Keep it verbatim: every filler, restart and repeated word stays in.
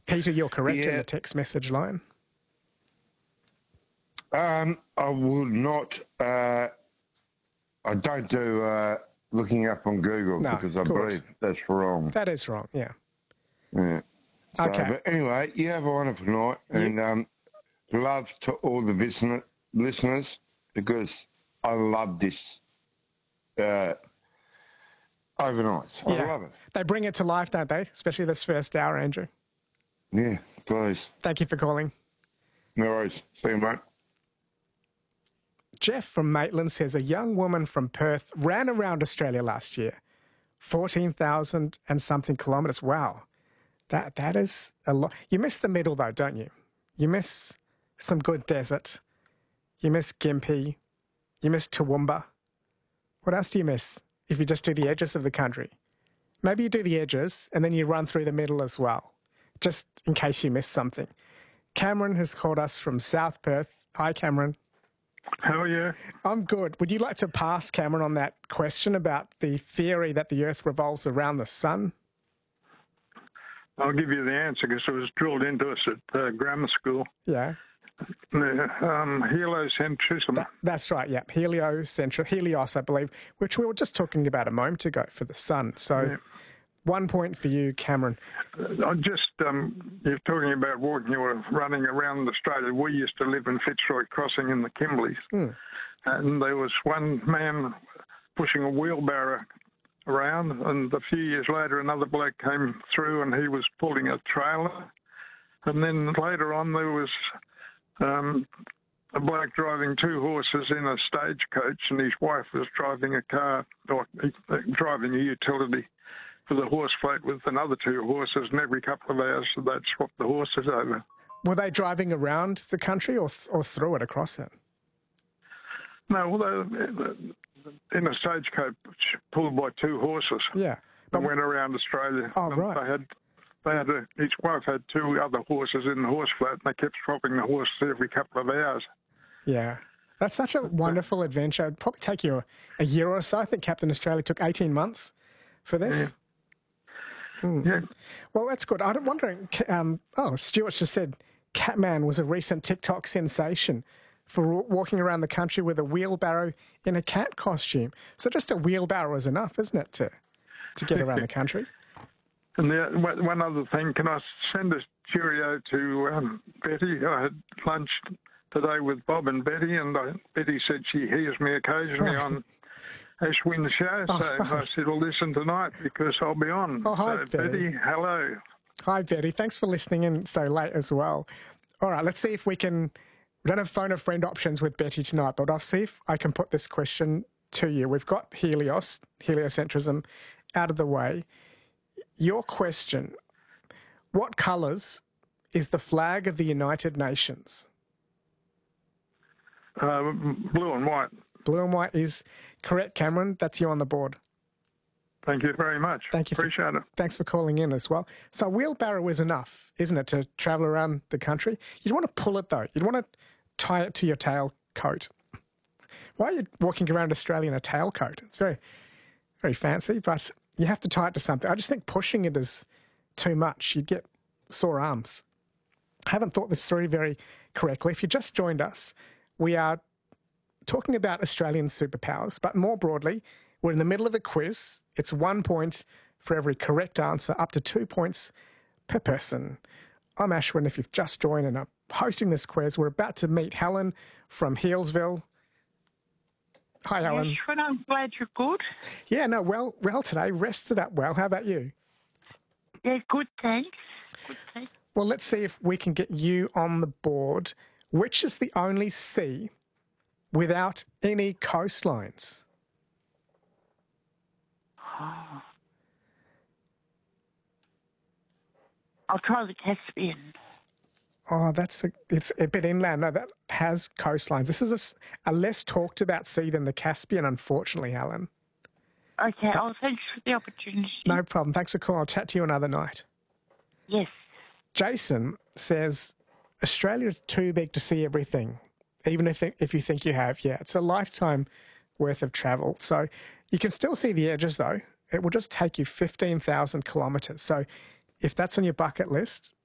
Peter, you're correct in Yeah. the text message line. Um, I will not. Uh, I don't do uh, looking up on Google No, because I good. believe that's wrong. That is wrong, yeah. Yeah. So, Okay. But anyway, you have a wonderful night, and um, love to all the listener, listeners because I love this uh, overnight. I Yeah. love it. They bring it to life, don't they? Especially this first hour, Andrew. Yeah, please. Thank you for calling. No worries. See you, mate. Jeff from Maitland says a young woman from Perth ran around Australia last year. fourteen thousand and something kilometres. Wow. That That is a lot. You miss the middle, though, don't you? You miss some good desert. You miss Gympie. You miss Toowoomba. What else do you miss if you just do the edges of the country? Maybe you do the edges and then you run through the middle as well, just in case you miss something. Cameron has called us from South Perth. Hi, Cameron. How are you? I'm good. Would you like to pass, Cameron, on that question about the theory that the Earth revolves around the sun? I'll give you the answer because it was drilled into us at uh, grammar school. Yeah. Um, heliocentrism. That, that's right, yeah. Heliocentral, Helios, I believe, which we were just talking about a moment ago for the sun. So Yeah. one point for you, Cameron. I just, um, you're talking about walking or running around Australia. We used to live in Fitzroy Crossing in the Kimberleys. Mm. And there was one man pushing a wheelbarrow around, and a few years later another bloke came through and he was pulling a trailer. And then later on there was um, a bloke driving two horses in a stagecoach, and his wife was driving a car, or uh, driving a utility for the horse float with another two horses, and every couple of hours they'd swap the horses over. Were they driving around the country or th- or through it, across it? No, well, they, in a stagecoach pulled by two horses. Yeah. And went around Australia. Oh, And right. They had, they had a, each wife had two other horses in the horse float, and they kept swapping the horses every couple of hours. Yeah. That's such a wonderful adventure. It'd probably take you a, a year or so. I think Captain Australia took eighteen months for this. Yeah. Mm. Yeah. Well, that's good. I'm wondering, um, oh, Stuart just said Catman was a recent TikTok sensation for w- walking around the country with a wheelbarrow in a cat costume. So just a wheelbarrow is enough, isn't it, to, to get around the country? And the, one one other thing, can I send a cheerio to um, Betty? I had lunch today with Bob and Betty, and I, Betty said she hears me occasionally on Ashwin's show, so Oh, I said, well, listen tonight because I'll be on. Oh, hi, so, Betty. Betty, hello. Hi, Betty. Thanks for listening in so late as well. All right, let's see if we can... We don't have phone a friend options with Betty tonight, but I'll see if I can put this question to you. We've got Helios, heliocentrism, out of the way. Your question, what colours is the flag of the United Nations? Uh, blue and white. Blue and white is correct, Cameron. That's you on the board. Thank you very much. Thank you. For, Appreciate it. Thanks for calling in as well. So a wheelbarrow is enough, isn't it, to travel around the country? You don't want to pull it, though. You don't want to tie it to your tail coat. Why are you walking around Australia in a tailcoat? It's very, very fancy, but you have to tie it to something. I just think pushing it is too much. You'd get sore arms. I haven't thought this through very correctly. If you just joined us, we are talking about Australian superpowers, but more broadly, we're in the middle of a quiz. It's one point for every correct answer, up to two points per person. I'm Ashwin. If you've just joined and I'm hosting this quiz, we're about to meet Helen from Healesville. Hi, Helen. Ashwin, I'm glad you're good. Yeah, no, well, well today. Rested up well. How about you? Yeah, good, thanks. Good, thanks. Well, let's see if we can get you on the board. Which is the only sea without any coastlines? Oh. I'll try the Caspian. Oh, that's a, it's a bit inland. No, that has coastlines. This is a s- a, less talked about sea than the Caspian, unfortunately, Helen. Okay, oh, thanks for the opportunity. No problem. Thanks for calling. I'll chat to you another night. Yes. Jason says, Australia's too big to see everything, even if, if you think you have. Yeah, it's a lifetime worth of travel. So you can still see the edges, though. It will just take you fifteen thousand kilometres. So if that's on your bucket list,